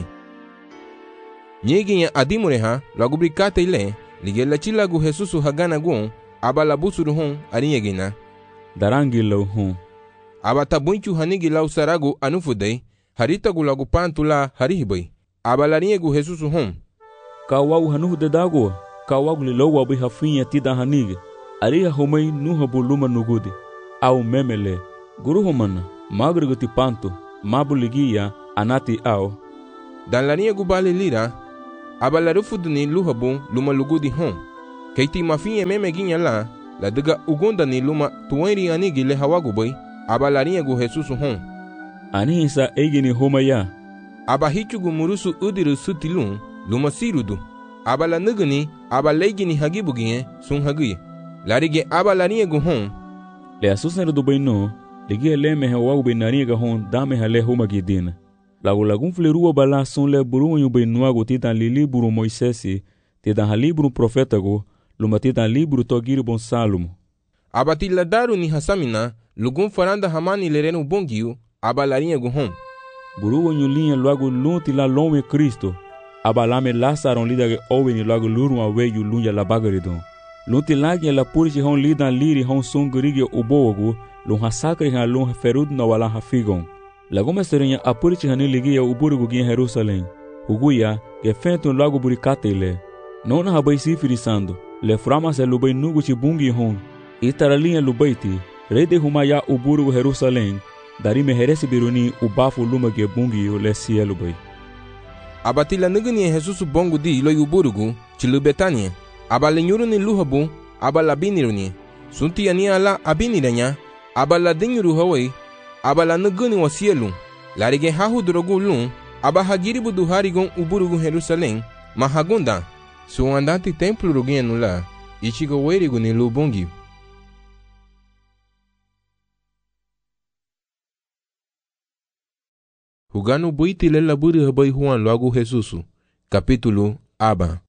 nyegi adimure ha logo brikate ile ligela chilagu Jesusu hagana gon abala busuru hon arinyegina darangi lo hon abata bunchu hanigi lau saragu anufudei harita gu logo pantula harihibai abalarinha gu Jesusu hon kawagu hanuhu de dago kawagu le logo abai hafinha tida hanige ariha homai nuha buluma nugudi au memele guru homana Magriguti panto, mabuligia, anati ao. Dan la nia gubale lira, aba la rufuduni luhabu luma lugudi hon. Keiti mafinye meme ginya la diga ugonda ni luma tuwairi anigi le hawagubai, aba la nia gu Jesus hon. Ani isa egini homaya. Aba hichugu murusu udiru sutilun, luma sirudu. Aba la nuguni, aba legini hagibugie, sun hagie. Larige aba la nia gu hon. Le asusneru du baino, ligie le me hawagubai nania ga hon, dame hale homagidina. Lagun flerua bala son le burunho beinuago titan li libro Moisesi, titan libro profetago, luma titan libro togiri bon Salomo. Abati la daru ni hasamina, lugun faranda hamani lerenu bongiu, aba la rinha guhom. Burunho linha logo lunti la lome Cristo, aba lame Lazaron lida ge oveni logo luru aweyu lunja la bagaridon. Lunti lagi la purici hon lidan liri hon sungurigi ubogo, lun hasakri han lun ferud na wala hafigon. Lagoma serenya apurichi hani ligia uburigu gien Jerusalém. Huguya ge fentun lago burikatele. Nona habai sifirisando. Le frama se lubai nugu chibungi hon. Itaralinha lubaiti. Rede humaya uburigu Jerusalém. Dari meheresi biruni ubafu luma ge bungi le cielo bai. Abatila nuguni Jesus bongo di lo uburigu chilu Betania. Abalenyuruni luhabu abalabiniruni. Sunti ani ala abiniranya. Abaladinyuru hawai. Aba la nuguni wa cielo, larige hahu drogu lun, aba hagiribu du harigon uburugu Jerusalém, mahagunda, su andante templo rugienu la, ichigo werigu ni lubungi. Huganu buiti lela buri habai Juan loagu Jesusu, capítulo aba.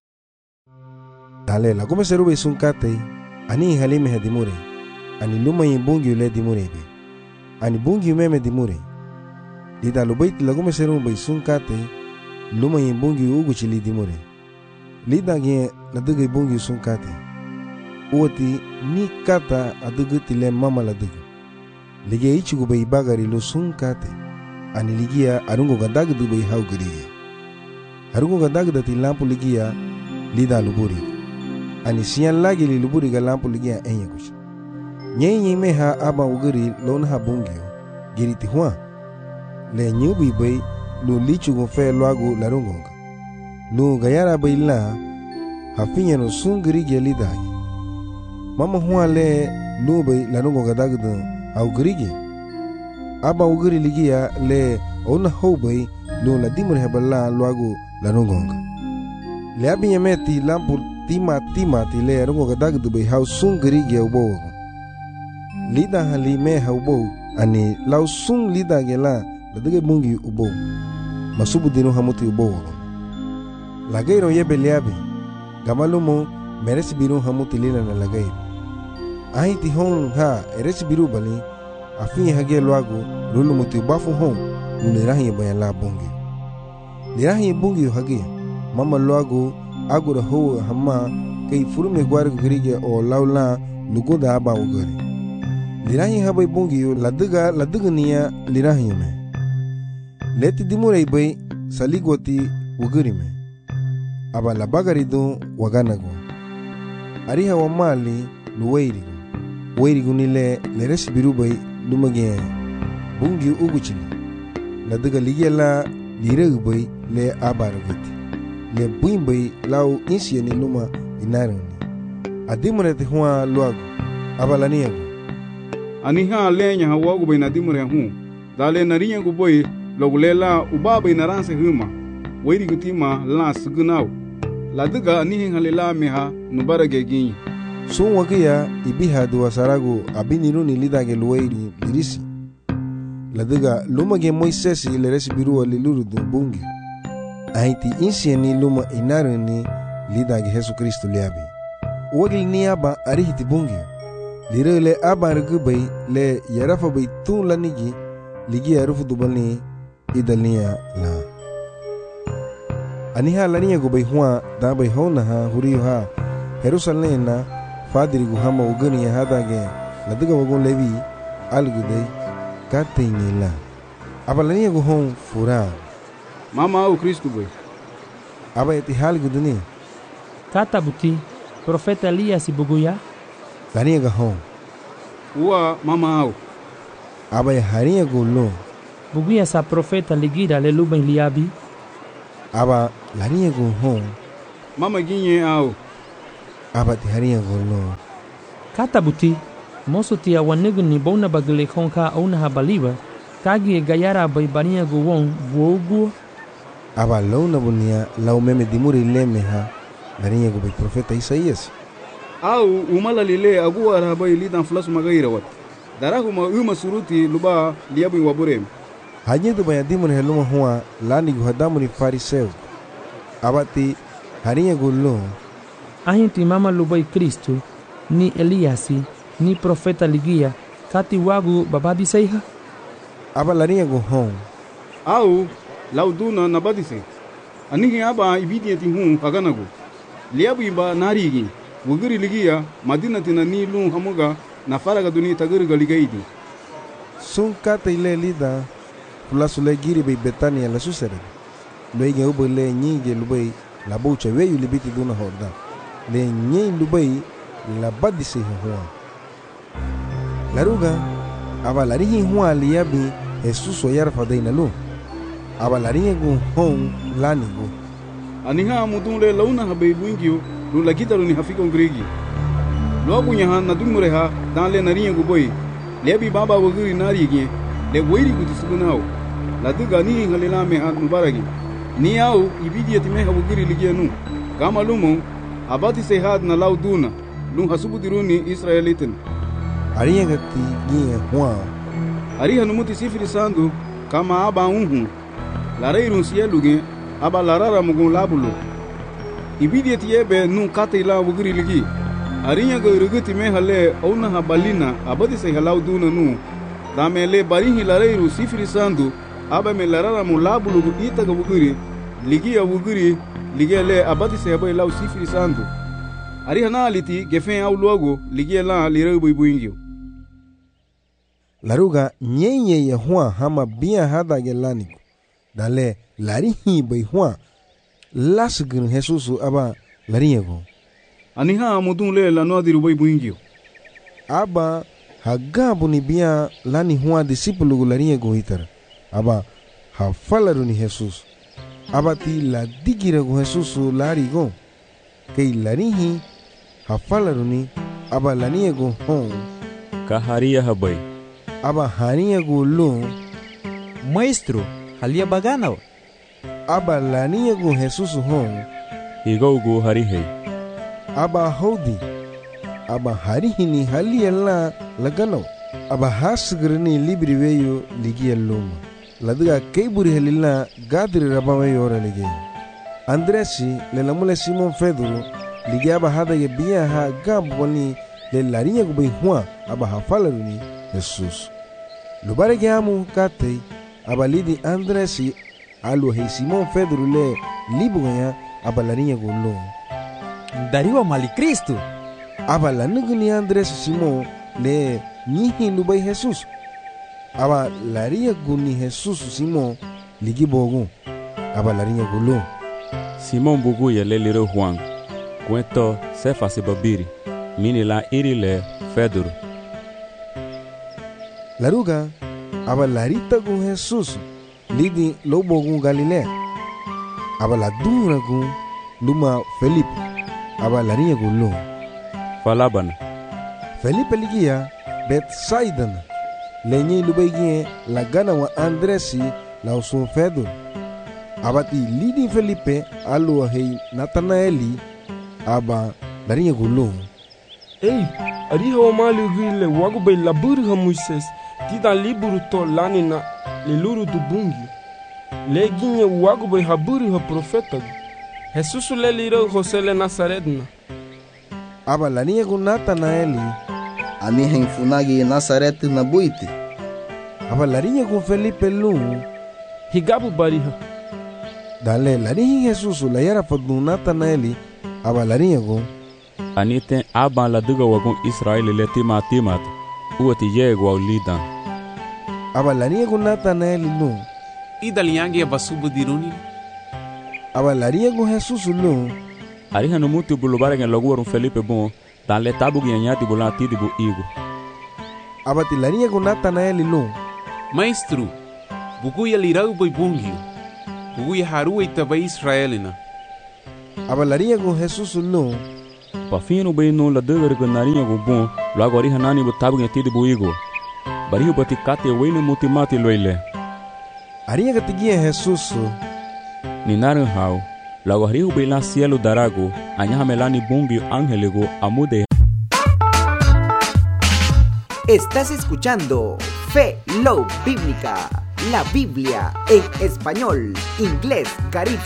Dale la come serube sunkate, ani halime hadimure, ani luma yimbungi ule dimurebe. Ani bungi meme dimure. Lida lubait lagume serum bai sunkate luma yin bungi ugu chili dimure. Lida ge laduge bungi sunkate. Uoti ni kata adugu tile mama ladugu. Lige ichigu bai bagari lo sunkate. Ani ligia arungo gadag du bai hauguriye. Arungo gadag dati lampu ligia lida luburi. Ani siyan lagi li luburi ga lampu ligia enye kucha. Nyenye meha aba uguri lon ha bungio giriti hua le nyubi bay lu lichu go fe loago larungonga lu gayara bay la hafinya no sungri gelida mama hua le lu bay larungonga dagdo au grige aba uguri ligia le ona ho bay lu la dimur hebala loago larungonga le abinya meti lampu tima ti le larungonga dagdo bay hau sungri ge ubo lida hali me haubo ani lau sung lida gela dadige bungi ubo masubu dinu hamuti ubo lagairo ye beliabe gamalumo meresi biru hamuti lila na lagairo ahiti hon ha eresi biru bali afinye hage loago lulu muti ubafu hon nulirahi bayan la bungi lirahi bungi hage mama loago agura ho hama kay furume gwari grige o laula lugoda aba ugari lirahi habai bungiyo laduga niya lirahi me leti dimurei bai saligoti wuguri me aba labagaridu waganago ariha wa mali luweirigu nile leresi biru bai lumage bungi uguchili laduga ligiela liregu bai le abaragoti le buin bai lau insiani luma inarani adimureti huwa luago aba laniago ani ha lenya hawagu bai na dimure hu dale narinya gu boy logulela ubaba ina ranse huma weiri gutima la sugunau laduga ani halela meha nubarage gin sun wagiya ibiha duwa saragu abiniru ni lidage luweiri dirisi laduga lumage Moisesi leresi biruwa liluru du bungi aiti insieni luma inaru ni lidage Jesu Kristo liabi wagil niaba arihiti bungi lire le abargu bay le yarafa bay tun lanigi ligi yarufu dubani idalniya la aniha laniya go bay huwa da bay hona ha huriyo ha Jerusalem na fadiri gu hama ugani ya hadage laduga wagon levi alguday katenyela abalaniya go hon fura mama au Kristo bay aba eti halgu duni Kata buti profeta Elias buguya laniya ga hon uwa mama au aba harinha gulung. Buguya sa profeta ligira le luben liabi. Aba larinha hong. Mama ginye au. Aba ti harinha gulung. Kata buti, moso tia wanigu ni bona bagale konka ona habaliba, kagi gayara bai barinha guwon buogu. Aba launa bunia lau meme dimuri leme ha larinha gu bai profeta Isaías. Au umala lile agua rabai lidan flasu magaira wat. Darahuma uma suruti luba liabu waburem. Hanya tu banyak dimuri heluma hua lani gu hadamu ni fariseu. Aba ti harinha gulung. Ahin ti mama lubai Kristo, ni Eliasi, ni profeta ligia, kati wagu babadi seiha. Aba larinha gu hong. Au lauduna nabadise. Anihi aba ibidi eti kaganagu. Liabu iba narigi. Wugiri ligia madina tina ni lung hamuga na faraga duni tagiriga ligaidi. Sun kata ile lida fulasu le giri bei Betania la susere. Luege ubo le nyige lubai la boucha weyu libiti duna horda. Le nye lubai la badise huwa. Laruga aba larihi huwa liabi Jesus wa yarfa daina lu. Aba larihi gu hong lani gu. Aniha mudunle launa habei buingio lu lagita lu ni hafika ungrigi. Lu abu nyahan na dumureha dan le nariya guboi. Lebi baba wagiri narigi le wairi kutisugunao. La diga ni halila meha mubaragi. Ni au ibidi etimeha wagiri ligia nu. Kama lumo abati sehad na lauduna. Lu hasubu diruni Israelitin. Ariya gati nye hua. Ariha numuti sifiri sandu kama aba unhu. Lareirun sieluge aba larara mugun labulu. Ibidi etiebe nu kate ila wagiri ligi. Arinya ga irugiti me hale ona habalina abadi se halau duna nu. Dame le barihi lareiru sifiri sandu aba me larara mu labulu ita ga wagiri ligi ya wagiri ligi le abadi se habai lau sifiri sandu. Ariha na aliti gefen au logo ligi la lireu buingio. Laruga nyenye ya hua hama bia hada gelaniku. Dale larihi bai hua lasgin Jesusu aba lariego. Aniha mudun le la noa diru bai buingio. Aba hagabu ni bia lani hua disipulu lariego hitar. Aba hafalaru ni Jesus. Aba ti la digira go Jesusu larigo. Kei larihi hafalaru ni aba laniego hong. Kaharia habai. Aba haniego lu. Maestro, halia baganao. Aba laniego Jesus hong. Higogu harihei. Aba hodi. Aba harihini halia la lagano. Aba hasgrini libri weyo ligia luma. Ladiga keiburi helila gadri rabawe ora ligi. Andresi le lamule Simon Pedro ligia aba hada ye bia ha gaboni le larinya gubai hua aba hafalaruni Jesus. Lubare giamu kate aba lidi Andresi alu hei Simon Pedro le libuganya aba larinya gulu. Dariwa mali Kristo. Aba lanuguni Andres Simon le nihi lubai Jesus. Aba laria guni Jesus Simon ligi bogu. Aba larinya gulu. Simon bugu ya le liro Juan. Cuento sefa se babiri. Mini la iri le Pedro. Laruga aba larita gu Jesus lidi lobogu Galilea. Aba la dura gu luma Felipe. Aba larinya gulu. Falabana. Felipe ligia Bethsaida. Lenye lubegie la gana wa Andresi la usun Pedro. Abati lidi Felipe alu hei Nathanaeli aba larinya gulu. Ei, ariha wa mali gile wagu bei laburu ha Moises. Tida liburu to lani na liluru du bungi. Leginye wagu bei haburu ha profeta. Jesus le liro Jose le Nazaretna. Aba laniya gu Nathanaeli. Ani henfunagi Nazaret na buiti. Aba larinya gu Felipe lu. Higabu bariha. Dale larihi Jesus la yara fadnu Nathanaeli. Aba larinya gu. Anite aba la duga wagun Israeli le timat. Uati yego wa lidan. Aba larinya gu Nathanaeli lu. Idaliangi abasubu diruni. Aba larinya gu Jesus lu. Ariha no mutu bulubare ngen loguwarum Felipe bon dan le tabu nyanyati bulati dibu igu. abati la niña con Natanael y Lum. Maestro, buguya lirau boy bungio. Buguya haru itaba Israelina. Abalaria con Jesús Lum. Pafino bay no la dever con narinha go bon, logo ari hanani bo tabu ngeti bo igo. Bariho bati kate wene motimati loile. Arinha que tiguia Jesús. Ni naran hau, logo ariho bay la cielo darago, anyaha melani bungio angelego amude. Estás escuchando Fe Love Bíblica, la Biblia en español, inglés, Carib